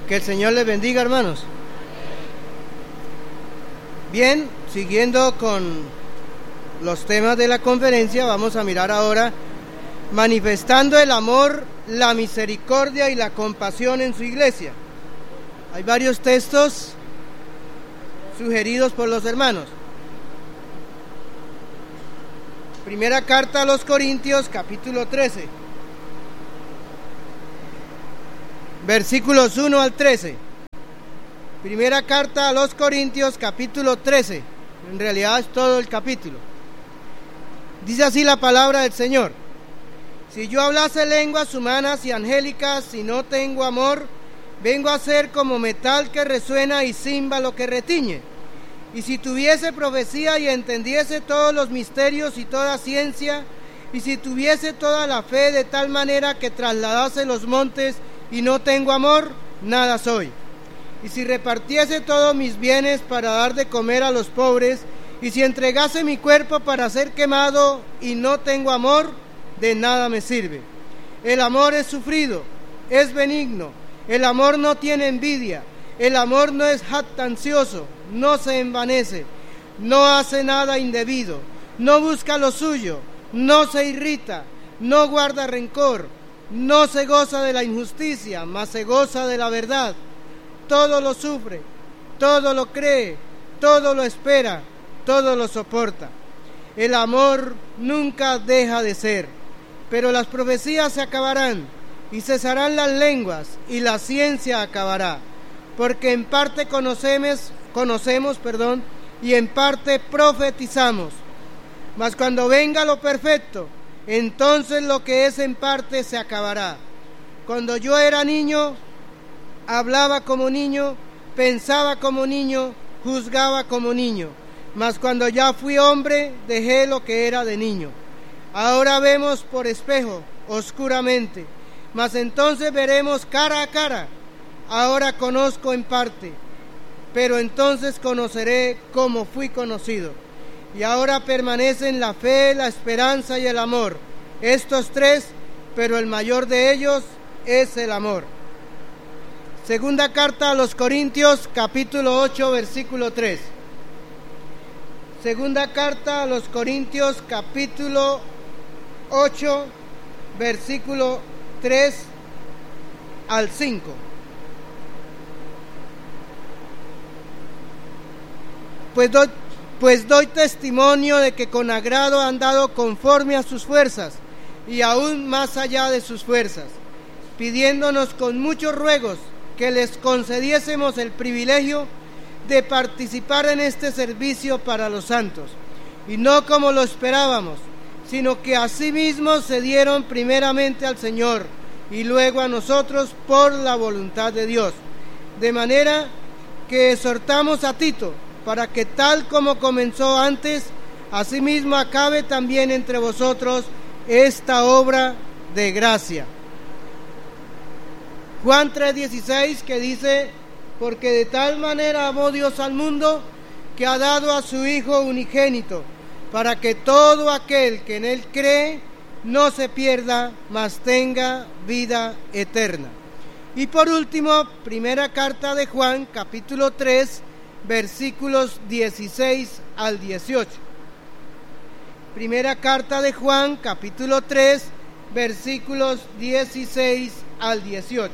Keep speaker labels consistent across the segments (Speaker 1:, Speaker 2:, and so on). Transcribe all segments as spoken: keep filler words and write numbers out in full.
Speaker 1: Que el Señor les bendiga, hermanos. Bien, siguiendo con los temas de la conferencia, vamos a mirar ahora manifestando el amor, la misericordia y la compasión en su iglesia. Hay varios textos sugeridos por los hermanos. Primera carta a los Corintios, capítulo trece, versículos uno al trece. Primera carta a los Corintios, capítulo trece. En realidad es todo el capítulo. Dice así la palabra del Señor: si yo hablase lenguas humanas y angélicas y no tengo amor, vengo a ser como metal que resuena y címbalo que retiñe. Y si tuviese profecía y entendiese todos los misterios y toda ciencia, y si tuviese toda la fe de tal manera que trasladase los montes y no tengo amor, nada soy. Y si repartiese todos mis bienes para dar de comer a los pobres, y si entregase mi cuerpo para ser quemado y no tengo amor, de nada me sirve. El amor es sufrido, es benigno, el amor no tiene envidia, el amor no es jactancioso, no se envanece, no hace nada indebido, no busca lo suyo, no se irrita, no guarda rencor, no se goza de la injusticia, mas se goza de la verdad. Todo lo sufre, todo lo cree, todo lo espera, todo lo soporta. El amor nunca deja de ser, pero las profecías se acabarán y cesarán las lenguas y la ciencia acabará, porque en parte conocemos, conocemos, perdón, y en parte profetizamos. Mas cuando venga lo perfecto, entonces lo que es en parte se acabará. Cuando yo era niño, hablaba como niño, pensaba como niño, juzgaba como niño. Mas cuando ya fui hombre, dejé lo que era de niño. Ahora vemos por espejo, oscuramente, mas entonces veremos cara a cara. Ahora conozco en parte, pero entonces conoceré como fui conocido. Y ahora permanecen la fe, la esperanza y el amor, estos tres, pero el mayor de ellos es el amor. Segunda carta a los Corintios, capítulo ocho, versículo tres. Segunda carta a los Corintios, capítulo ocho, versículo tres al cinco. Pues doy, pues doy testimonio de que con agrado han dado conforme a sus fuerzas y aún más allá de sus fuerzas, pidiéndonos con muchos ruegos que les concediésemos el privilegio de participar en este servicio para los santos, y no como lo esperábamos, sino que asimismo se dieron primeramente al Señor y luego a nosotros por la voluntad de Dios, de manera que exhortamos a Tito para que tal como comenzó antes, asimismo acabe también entre vosotros esta obra de gracia. Juan tres dieciséis, que dice: porque de tal manera amó Dios al mundo, que ha dado a su Hijo unigénito, para que todo aquel que en él cree no se pierda, mas tenga vida eterna. Y por último, primera carta de Juan, capítulo tres, versículos dieciséis al dieciocho. Primera carta de Juan, capítulo tres, versículos dieciséis al dieciocho.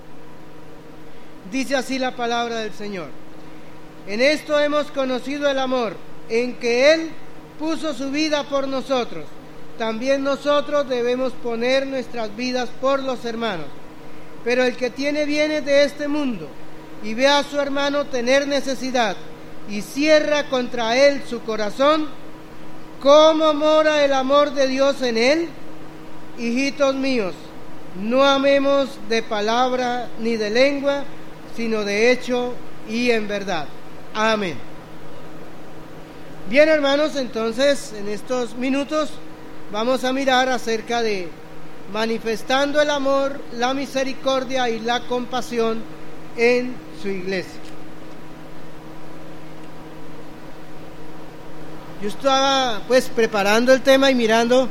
Speaker 1: Dice así la palabra del Señor: en esto hemos conocido el amor, en que Él puso su vida por nosotros. También nosotros debemos poner nuestras vidas por los hermanos. Pero el que tiene bienes de este mundo y ve a su hermano tener necesidad y cierra contra él su corazón, ¿cómo mora el amor de Dios en él? Hijitos míos, no amemos de palabra ni de lengua, sino de hecho y en verdad. Amén. Bien, hermanos, entonces en estos minutos vamos a mirar acerca de manifestando el amor, la misericordia y la compasión en su iglesia. Yo estaba pues preparando el tema y mirando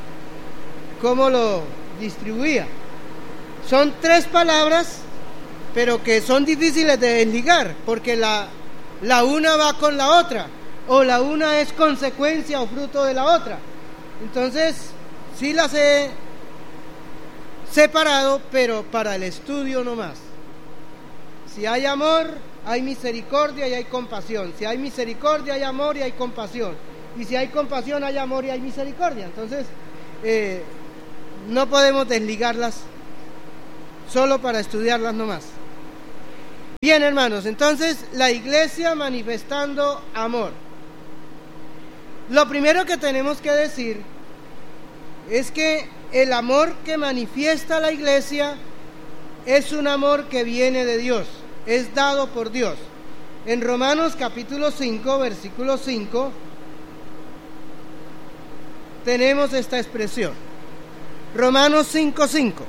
Speaker 1: cómo lo distribuía. Son tres palabras, pero que son difíciles de desligar, porque la, la una va con la otra, o la una es consecuencia o fruto de la otra. Entonces, sí las he separado, pero para el estudio nomás. Si hay amor, hay misericordia y hay compasión. Si hay misericordia, hay amor y hay compasión. Y si hay compasión, hay amor y hay misericordia. Entonces, eh, no podemos desligarlas solo para estudiarlas nomás. Bien, hermanos, entonces la iglesia manifestando amor. Lo primero que tenemos que decir es que el amor que manifiesta la iglesia es un amor que viene de Dios, es dado por Dios. En Romanos capítulo cinco, versículo cinco, tenemos esta expresión. Romanos cinco, cinco.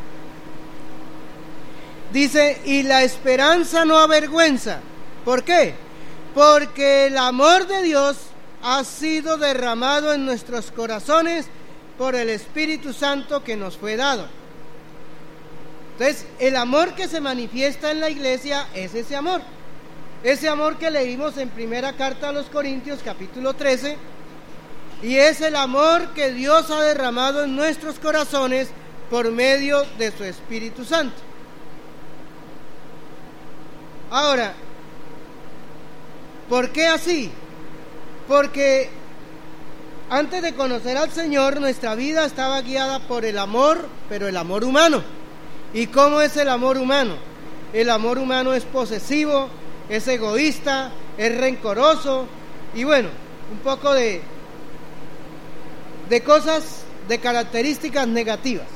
Speaker 1: Dice, y la esperanza no avergüenza. ¿Por qué? Porque el amor de Dios ha sido derramado en nuestros corazones por el Espíritu Santo que nos fue dado. Entonces, el amor que se manifiesta en la iglesia es ese amor. Ese amor que leímos en primera carta a los Corintios, capítulo trece, y es el amor que Dios ha derramado en nuestros corazones por medio de su Espíritu Santo. Ahora, ¿por qué así? Porque antes de conocer al Señor, nuestra vida estaba guiada por el amor, pero el amor humano. ¿Y cómo es el amor humano? El amor humano es posesivo, es egoísta, es rencoroso, y bueno, un poco de, de cosas, de características negativas.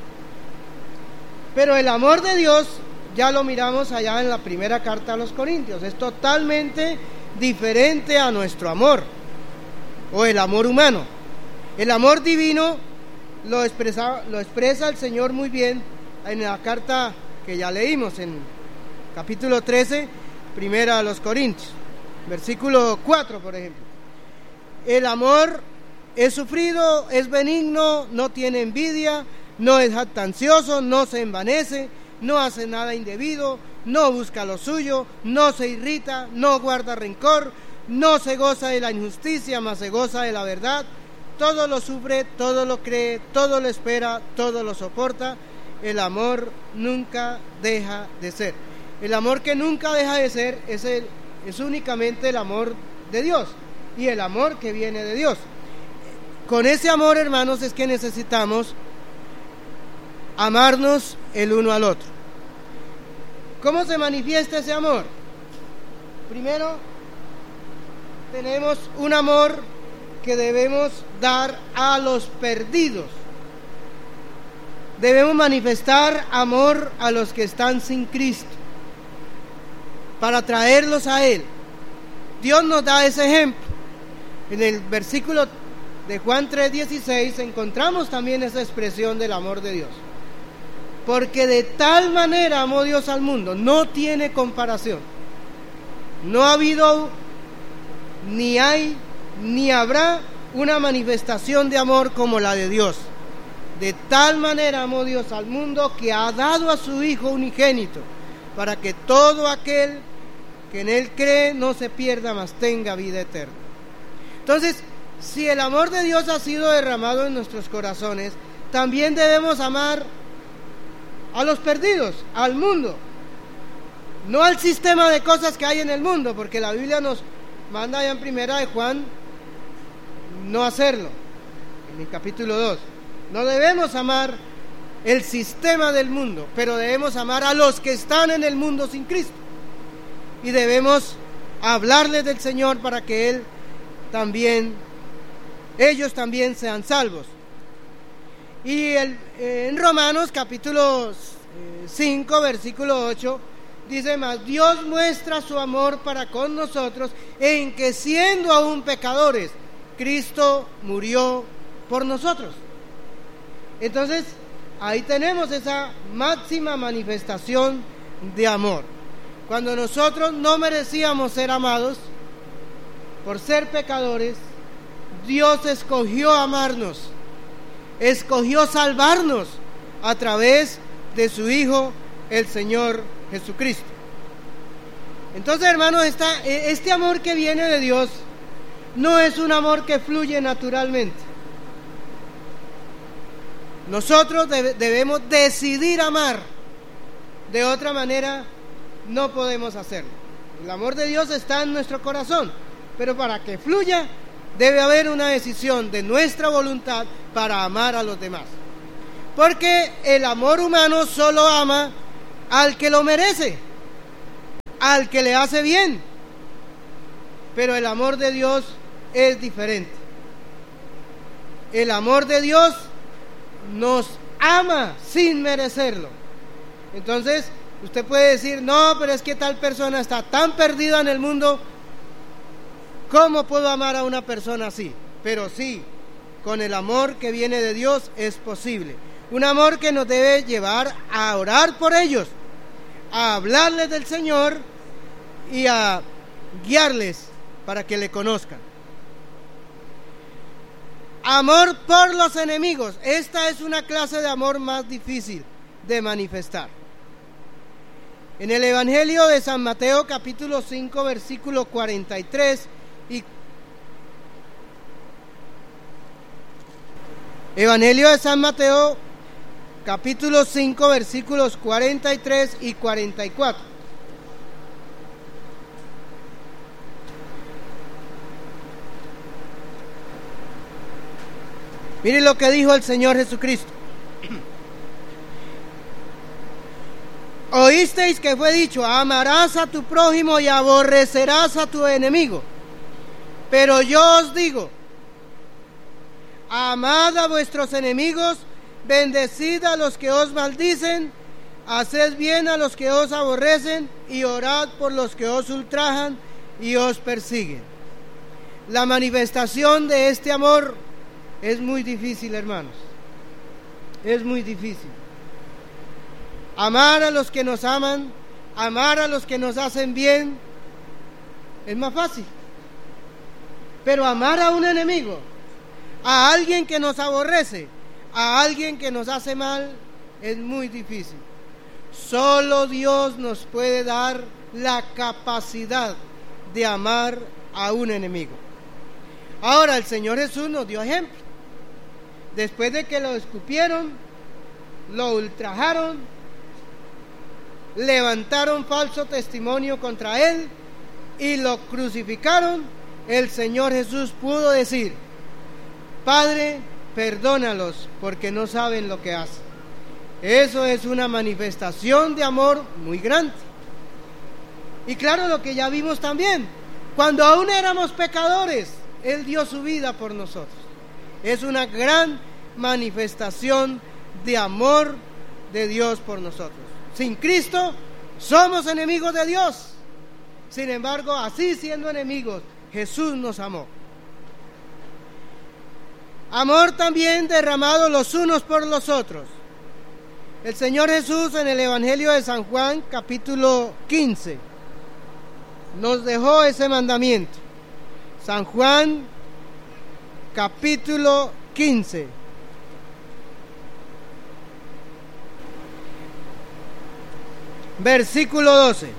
Speaker 1: Pero el amor de Dios, ya lo miramos allá en la primera carta a los Corintios, es totalmente diferente a nuestro amor, o el amor humano. El amor divino lo expresa, lo expresa el Señor muy bien en la carta que ya leímos, en capítulo trece, primera a los Corintios, versículo cuatro, por ejemplo. El amor es sufrido, es benigno, no tiene envidia, no es jactancioso, no se envanece, no hace nada indebido, no busca lo suyo, no se irrita, no guarda rencor, no se goza de la injusticia, mas se goza de la verdad. Todo lo sufre, todo lo cree, todo lo espera, todo lo soporta. El amor nunca deja de ser. El amor que nunca deja de ser es, el, es únicamente el amor de Dios y el amor que viene de Dios. Con ese amor, hermanos, es que necesitamos amarnos el uno al otro. ¿Cómo se manifiesta ese amor? Primero, tenemos un amor que debemos dar a los perdidos. Debemos manifestar amor a los que están sin Cristo, para traerlos a Él. Dios nos da ese ejemplo. En el versículo de Juan tres dieciséis encontramos también esa expresión del amor de Dios. Porque de tal manera amó Dios al mundo, no tiene comparación. No ha habido, ni hay, ni habrá una manifestación de amor como la de Dios. De tal manera amó Dios al mundo que ha dado a su Hijo unigénito, para que todo aquel que en Él cree no se pierda, mas tenga vida eterna. Entonces, si el amor de Dios ha sido derramado en nuestros corazones, también debemos amar a los perdidos, al mundo, no al sistema de cosas que hay en el mundo, porque la Biblia nos manda ya en primera de Juan no hacerlo, en el capítulo dos. No debemos amar el sistema del mundo, pero debemos amar a los que están en el mundo sin Cristo, y debemos hablarles del Señor para que Él también, ellos también sean salvos. Y el, eh, en Romanos capítulo cinco, versículo ocho, dice más: Dios muestra su amor para con nosotros en que, siendo aún pecadores, Cristo murió por nosotros. Entonces, ahí tenemos esa máxima manifestación de amor. Cuando nosotros no merecíamos ser amados, por ser pecadores, Dios escogió amarnos, escogió salvarnos a través de su Hijo el Señor Jesucristo. Entonces, hermanos, esta, este amor que viene de Dios no es un amor que fluye naturalmente. Nosotros deb- debemos decidir amar. De otra manera no podemos hacerlo. El amor de Dios está en nuestro corazón, pero para que fluya debe haber una decisión de nuestra voluntad para amar a los demás. Porque el amor humano solo ama al que lo merece, al que le hace bien. Pero el amor de Dios es diferente. El amor de Dios nos ama sin merecerlo. Entonces, usted puede decir, no, pero es que tal persona está tan perdida en el mundo, ¿cómo puedo amar a una persona así? Pero sí, con el amor que viene de Dios es posible. Un amor que nos debe llevar a orar por ellos, a hablarles del Señor y a guiarles para que le conozcan. Amor por los enemigos. Esta es una clase de amor más difícil de manifestar. En el Evangelio de San Mateo, capítulo cinco, versículo cuarenta y tres y Evangelio de San Mateo, capítulo cinco, versículos cuarenta y tres y cuarenta y cuatro. Miren lo que dijo el Señor Jesucristo. Oísteis que fue dicho, amarás a tu prójimo y aborrecerás a tu enemigo. Pero yo os digo, amad a vuestros enemigos, bendecid a los que os maldicen, haced bien a los que os aborrecen y orad por los que os ultrajan y os persiguen. La manifestación de este amor es muy difícil, hermanos. Es muy difícil. Amar a los que nos aman, amar a los que nos hacen bien, es más fácil. Pero amar a un enemigo, a alguien que nos aborrece, a alguien que nos hace mal, es muy difícil. Solo Dios nos puede dar la capacidad de amar a un enemigo. Ahora, el Señor Jesús nos dio ejemplo. Después de que lo escupieron, lo ultrajaron, levantaron falso testimonio contra él y lo crucificaron, el Señor Jesús pudo decir, Padre, perdónalos porque no saben lo que hacen. Eso es una manifestación de amor muy grande. Y claro, lo que ya vimos también, cuando aún éramos pecadores, Él dio su vida por nosotros. Es una gran manifestación de amor de Dios por nosotros. Sin Cristo somos enemigos de Dios. Sin embargo, así siendo enemigos, Jesús nos amó. Amor también derramado los unos por los otros. El Señor Jesús en el Evangelio de San Juan, capítulo quince, nos dejó ese mandamiento. San Juan, capítulo quince. Versículo doce.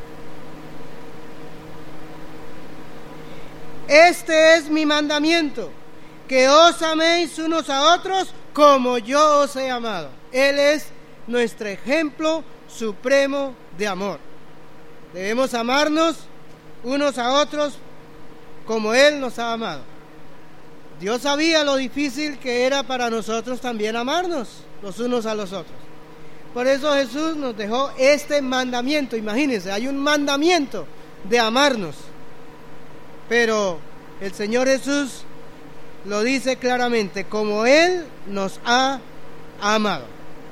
Speaker 1: Este es mi mandamiento, que os améis unos a otros como yo os he amado. Él es nuestro ejemplo supremo de amor. Debemos amarnos unos a otros como Él nos ha amado. Dios sabía lo difícil que era para nosotros también amarnos los unos a los otros. Por eso Jesús nos dejó este mandamiento. Imagínense, hay un mandamiento de amarnos. Pero el Señor Jesús lo dice claramente, como Él nos ha amado.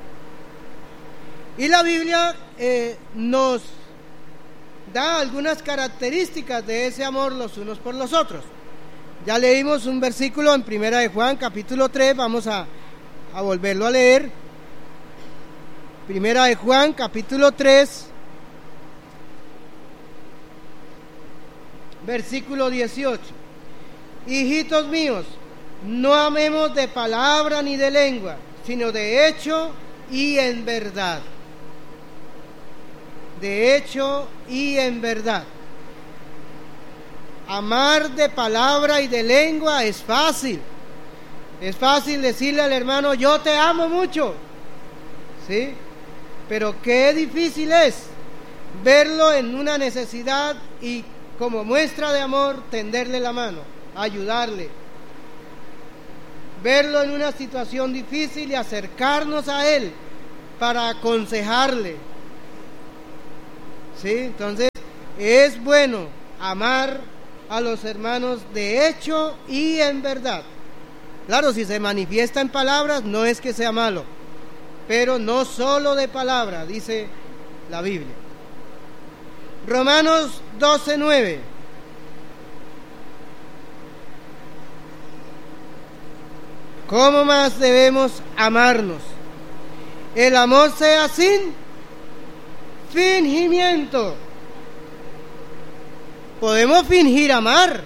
Speaker 1: Y la Biblia eh, nos da algunas características de ese amor los unos por los otros. Ya leímos un versículo en Primera de Juan, capítulo tres, vamos a, a volverlo a leer. Primera de Juan, capítulo tres, versículo dieciocho. Hijitos míos, no amemos de palabra ni de lengua, sino de hecho y en verdad. de hecho y en verdad. Amar de palabra y de lengua es fácil. Es fácil decirle al hermano, yo te amo mucho, ¿sí? Pero qué difícil es verlo en una necesidad y como muestra de amor tenderle la mano, ayudarle. Verlo en una situación difícil y acercarnos a él para aconsejarle, ¿sí? Entonces es bueno amar a los hermanos de hecho y en verdad. Claro, si se manifiesta en palabras no es que sea malo, pero no solo de palabra, dice la Biblia. Romanos doce nueve. ¿Cómo más debemos amarnos? El amor sea sin fingimiento. Podemos fingir amar,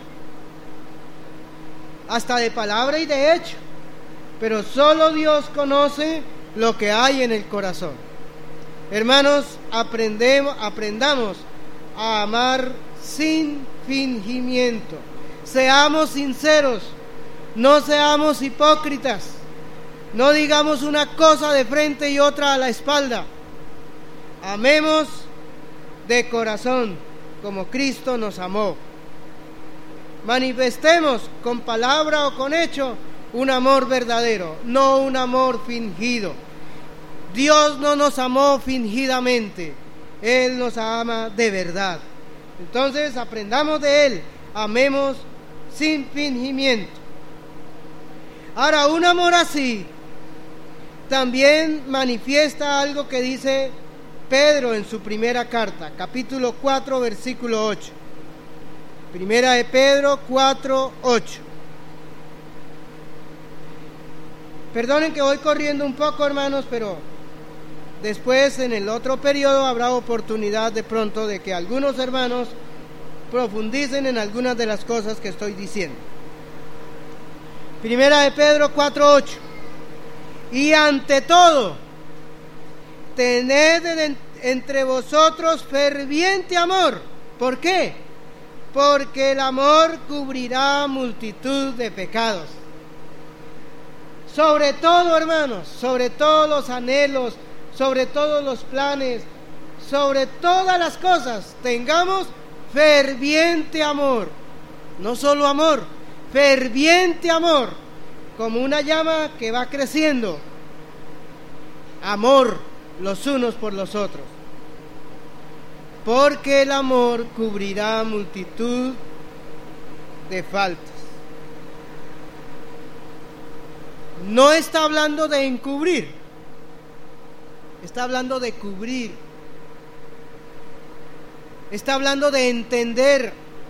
Speaker 1: hasta de palabra y de hecho, pero solo Dios conoce lo que hay en el corazón. Hermanos, aprendemos, aprendamos a amar sin fingimiento. Seamos sinceros, no seamos hipócritas, no digamos una cosa de frente y otra a la espalda. Amemos de corazón, como Cristo nos amó. Manifestemos con palabra o con hecho un amor verdadero, no un amor fingido. Dios no nos amó fingidamente, Él nos ama de verdad. Entonces aprendamos de Él, amemos sin fingimiento. Ahora, un amor así también manifiesta algo que dice Pedro en su primera carta, capítulo cuatro, versículo ocho. Primera de Pedro cuatro, ocho. Perdonen que voy corriendo un poco, hermanos, pero después en el otro periodo habrá oportunidad de pronto de que algunos hermanos profundicen en algunas de las cosas que estoy diciendo. Primera de Pedro cuatro, ocho. Y ante todo, tened entre vosotros ferviente amor. ¿Por qué? Porque el amor cubrirá multitud de pecados. Sobre todo, hermanos, sobre todos los anhelos, sobre todos los planes, sobre todas las cosas, tengamos ferviente amor. No solo amor, ferviente amor, como una llama que va creciendo. Amor los unos por los otros. Porque el amor cubrirá multitud de faltas. No está hablando de encubrir, está hablando de cubrir. Está hablando de entender.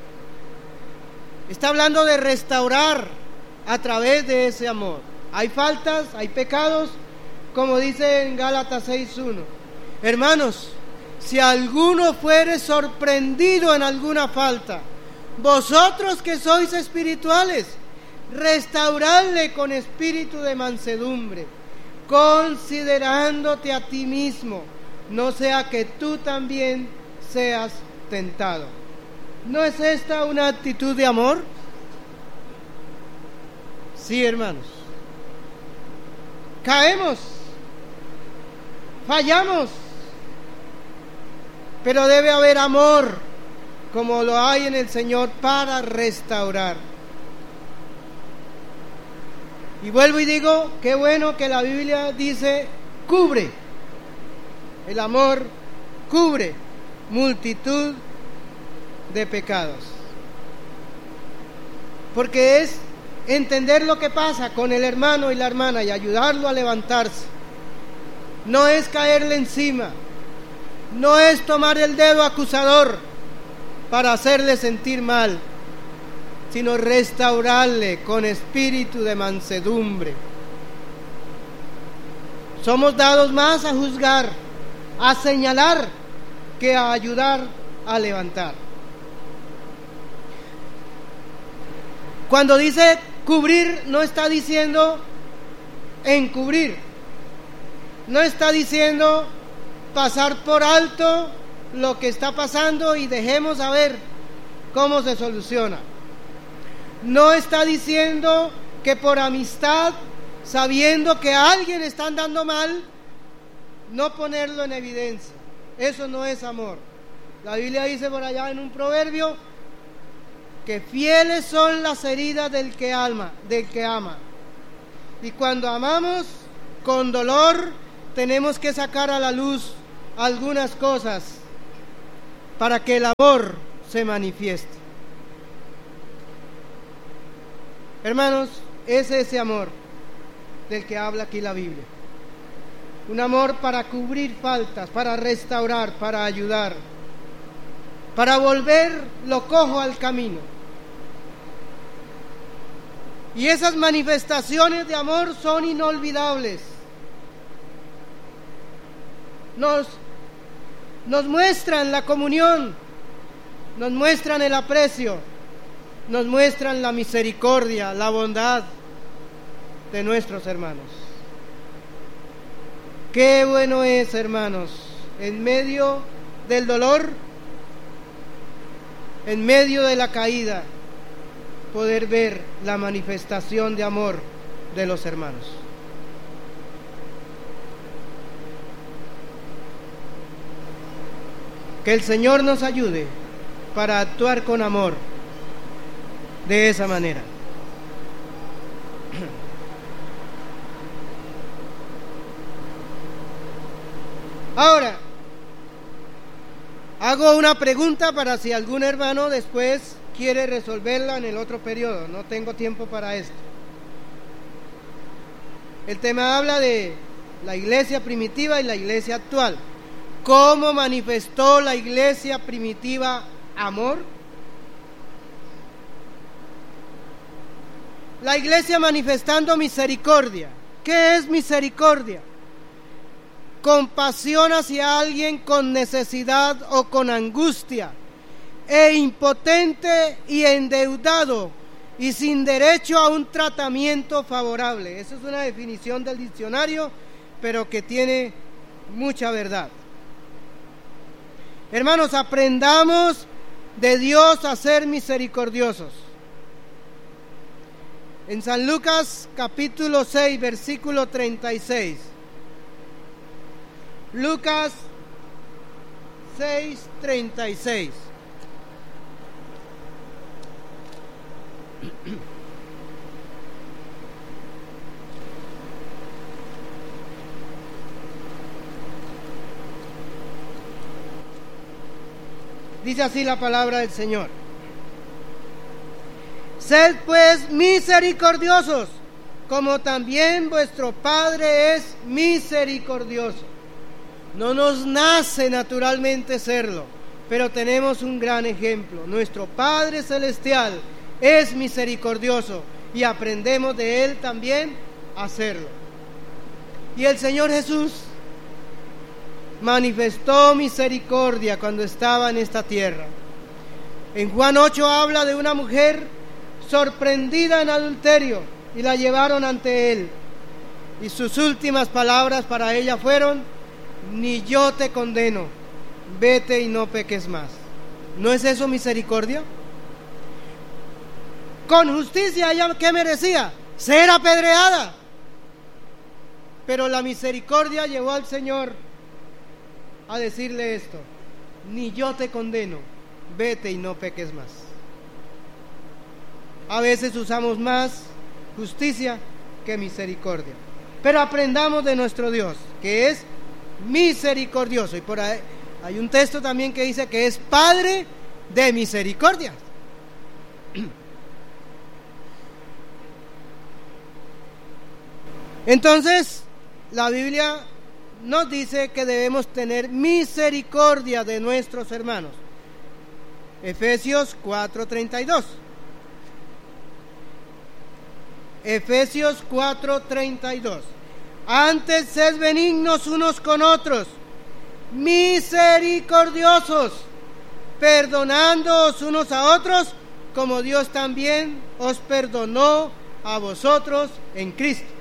Speaker 1: Está hablando de restaurar a través de ese amor. Hay faltas, hay pecados, como dice en Gálatas seis uno. Hermanos, si alguno fuere sorprendido en alguna falta, vosotros que sois espirituales, restauradle con espíritu de mansedumbre, considerándote a ti mismo, no sea que tú también seas tentado. ¿No es esta una actitud de amor? Sí, hermanos. Caemos, fallamos, pero debe haber amor, como lo hay en el Señor, para restaurar. Y vuelvo y digo, qué bueno que la Biblia dice, cubre. El amor cubre multitud de pecados. Porque es entender lo que pasa con el hermano y la hermana y ayudarlo a levantarse. No es caerle encima. No es tomar el dedo acusador para hacerle sentir mal, sino restaurarle con espíritu de mansedumbre. Somos dados más a juzgar, a señalar, que a ayudar a levantar. Cuando dice cubrir, no está diciendo encubrir, no está diciendo pasar por alto lo que está pasando y dejemos a ver cómo se soluciona. No está diciendo que por amistad, sabiendo que a alguien está andando mal, no ponerlo en evidencia. Eso no es amor. La Biblia dice por allá en un proverbio que fieles son las heridas del que ama, del que ama. Y cuando amamos con dolor, tenemos que sacar a la luz algunas cosas para que el amor se manifieste. Hermanos, es ese amor del que habla aquí la Biblia. Un amor para cubrir faltas, para restaurar, para ayudar, para volver lo cojo al camino. Y esas manifestaciones de amor son inolvidables. Nos, nos muestran la comunión, nos muestran el aprecio, nos muestran la misericordia, la bondad de nuestros hermanos. Qué bueno es, hermanos, en medio del dolor, en medio de la caída, poder ver la manifestación de amor de los hermanos. Que el Señor nos ayude para actuar con amor de esa manera. Ahora, hago una pregunta para si algún hermano después quiere resolverla en el otro periodo. No tengo tiempo para esto. El tema habla de la iglesia primitiva y la iglesia actual. ¿Cómo manifestó la iglesia primitiva amor? La iglesia manifestando misericordia. ¿Qué es misericordia? Compasión hacia alguien con necesidad o con angustia, e impotente y endeudado y sin derecho a un tratamiento favorable. Esa es una definición del diccionario, pero que tiene mucha verdad. Hermanos, aprendamos de Dios a ser misericordiosos. En San Lucas capítulo seis, versículo treinta y seis. Lucas seis, treinta y seis. Dice así la palabra del Señor: sed pues misericordiosos, como también vuestro Padre es misericordioso. No nos nace naturalmente serlo, pero tenemos un gran ejemplo. Nuestro Padre Celestial es misericordioso y aprendemos de Él también a hacerlo. Y el Señor Jesús manifestó misericordia cuando estaba en esta tierra. En Juan ocho habla de una mujer sorprendida en adulterio y la llevaron ante Él. Y sus últimas palabras para ella fueron: ni yo te condeno, vete y no peques más. ¿No es eso misericordia? Con justicia ella, ¿qué merecía? Ser apedreada. Pero la misericordia llevó al Señor a decirle esto: ni yo te condeno, vete y no peques más. A veces usamos más justicia que misericordia, pero aprendamos de nuestro Dios, que es misericordioso. Y por ahí hay un texto también que dice que es Padre de misericordia. Entonces, la Biblia nos dice que debemos tener misericordia de nuestros hermanos. Efesios cuatro treinta y dos. Efesios cuatro treinta y dos. Antes sed benignos unos con otros, misericordiosos, perdonándoos unos a otros, como Dios también os perdonó a vosotros en Cristo.